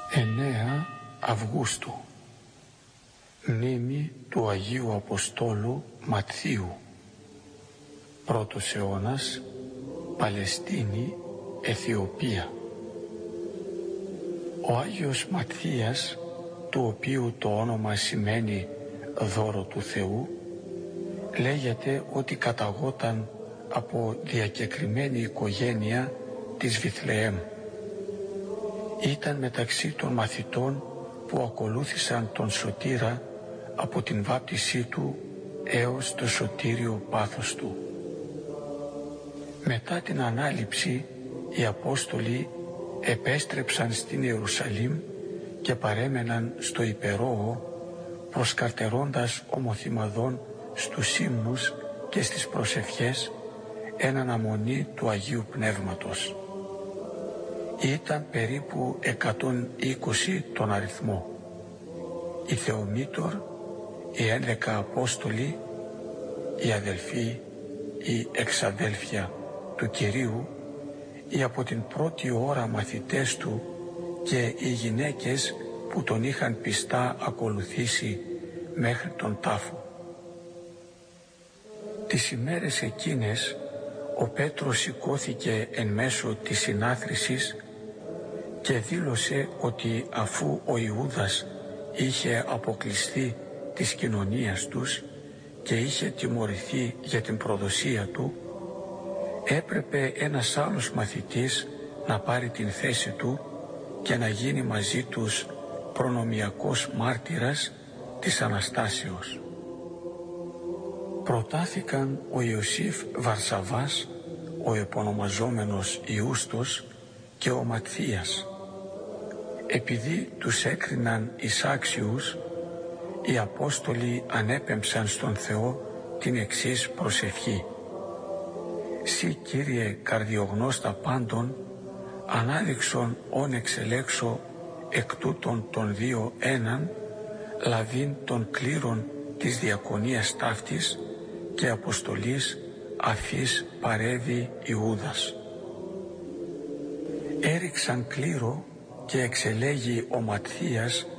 9 Αυγούστου, μνήμη του Αγίου Αποστόλου Ματθίου. Πρώτος αιώνας, Παλαιστίνη, Αιθιοπία. Ο Άγιος Ματθίας, του οποίου το όνομα σημαίνει δώρο του Θεού, λέγεται ότι καταγόταν από διακεκριμένη οικογένεια της Βιθλεέμ. Ήταν μεταξύ των μαθητών που ακολούθησαν τον Σωτήρα από την βάπτισή του έως το σωτήριο πάθος του. Μετά την Ανάληψη, οι Απόστολοι επέστρεψαν στην Ιερουσαλήμ και παρέμεναν στο Υπερόο, προσκαρτερώντας ομοθυμαδών στους ύμνους και στις προσευχές εν αναμονή του Αγίου Πνεύματος. Ήταν περίπου 120 τον αριθμό. Οι Θεομήτωρ, οι 11 Απόστολοι, οι αδελφοί, οι εξαδέλφια του Κυρίου, οι από την πρώτη ώρα μαθητές του και οι γυναίκες που τον είχαν πιστά ακολουθήσει μέχρι τον τάφο. Τις ημέρες εκείνες ο Πέτρος σηκώθηκε εν μέσω της συνάθρησης και δήλωσε ότι αφού ο Ιούδας είχε αποκλειστεί της κοινωνίας τους και είχε τιμωρηθεί για την προδοσία του, έπρεπε ένας άλλος μαθητής να πάρει την θέση του και να γίνει μαζί τους προνομιακός μάρτυρας της Αναστάσεως. Προτάθηκαν ο Ιωσήφ Βαρσαβάς, ο επωνομαζόμενος Ιούστος, και ο Ματθίας. Επειδή τους έκριναν εισάξιους, οι Απόστολοι ανέπεμψαν στον Θεό την εξής προσευχή: «Συ, Κύριε καρδιογνώστα πάντων, ανάδειξον όν εξελέξω εκ τούτων των δύο έναν, λαβήν των κλήρων της διακονίας ταύτης και αποστολής αφής παρέβη Ιούδας». Έριξαν κλήρο και εξελέγει ο Ματθίας